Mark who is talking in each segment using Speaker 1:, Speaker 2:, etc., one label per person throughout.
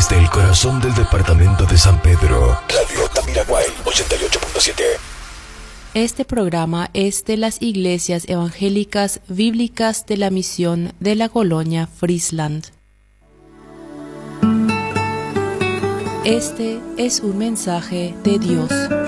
Speaker 1: Desde el corazón del departamento de San Pedro, Radio Tamiraguay 88.7.
Speaker 2: Este programa es de las Iglesias Evangélicas Bíblicas de la Misión de la Colonia Friesland. Este es un mensaje de Dios.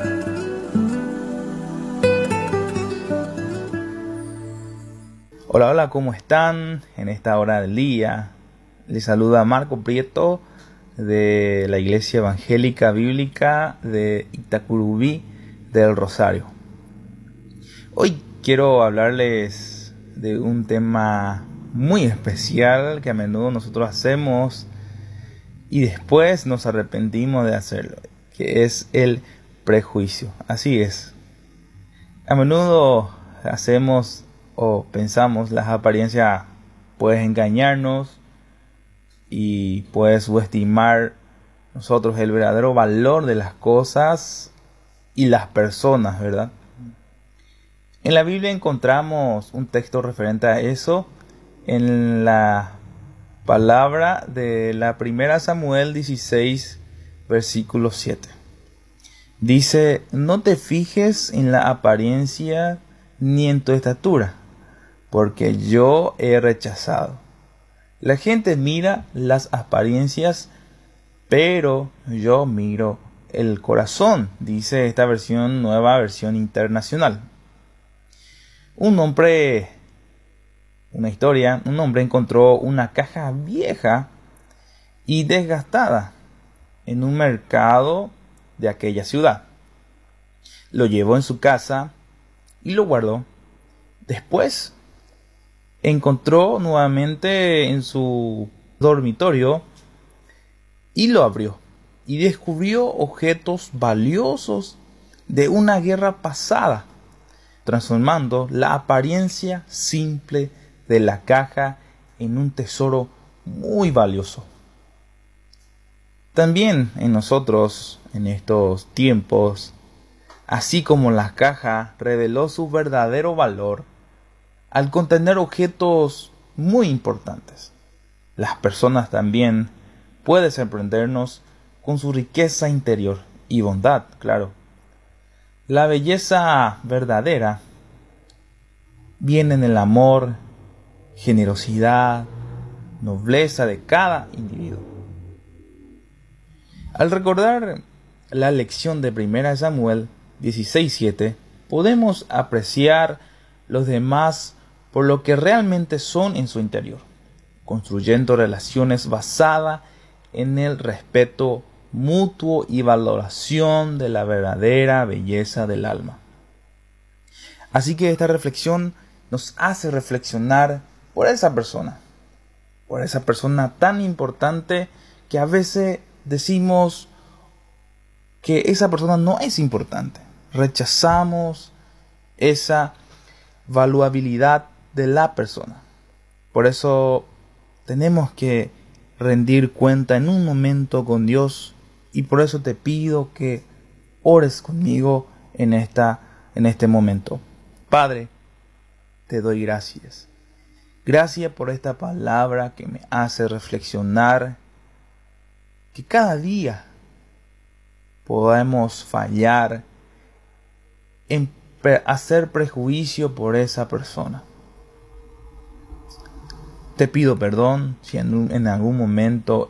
Speaker 3: Hola, hola, ¿cómo están? En esta hora del día les saluda Marco Prieto de la Iglesia Evangélica Bíblica de Itacurubí del Rosario. Hoy quiero hablarles de un tema muy especial que a menudo nosotros hacemos y después nos arrepentimos de hacerlo, que es el prejuicio. Así es. A menudo hacemos o pensamos las apariencias pueden engañarnos y puede subestimar nosotros el verdadero valor de las cosas y las personas, ¿verdad? En la Biblia encontramos un texto referente a eso en la palabra de la primera Samuel 16, versículo 7. Dice: no te fijes en la apariencia ni en tu estatura, porque yo he rechazado. La gente mira las apariencias, pero yo miro el corazón, dice esta versión, nueva versión internacional. Un hombre encontró una caja vieja y desgastada en un mercado de aquella ciudad. Lo llevó en su casa y lo guardó. Después encontró nuevamente en su dormitorio y lo abrió y descubrió objetos valiosos de una guerra pasada, transformando la apariencia simple de la caja en un tesoro muy valioso. También en nosotros, en estos tiempos, así como la caja reveló su verdadero valor al contener objetos muy importantes, las personas también pueden sorprendernos con su riqueza interior y bondad, claro. La belleza verdadera viene en el amor, generosidad, nobleza de cada individuo. Al recordar la lección de 1 Samuel 16:7, podemos apreciar los demás por lo que realmente son en su interior, construyendo relaciones basadas en el respeto mutuo y valoración de la verdadera belleza del alma. Así que esta reflexión nos hace reflexionar por esa persona tan importante que a veces decimos que esa persona no es importante. Rechazamos esa valuabilidad de la persona. Por eso tenemos que rendir cuenta en un momento con Dios, y por eso te pido que ores conmigo en este momento. Padre, te doy gracias. Gracias por esta palabra que me hace reflexionar que cada día podemos fallar en hacer prejuicio por esa persona. Te pido perdón si en algún momento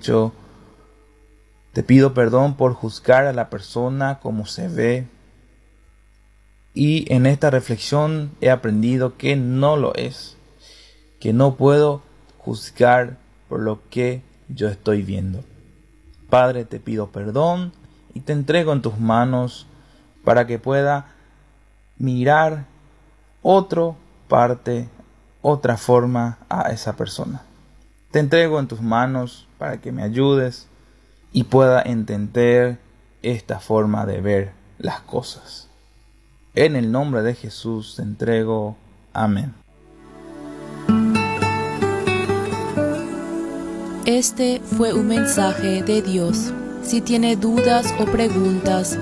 Speaker 3: te pido perdón por juzgar a la persona como se ve. Y en esta reflexión he aprendido que no lo es, que no puedo juzgar por lo que yo estoy viendo. Padre, te pido perdón y te entrego en tus manos para que pueda mirar otra forma a esa persona. Te entrego en tus manos para que me ayudes y pueda entender esta forma de ver las cosas. En el nombre de Jesús te entrego. Amén.
Speaker 2: Este fue un mensaje de Dios. Si tiene dudas o preguntas,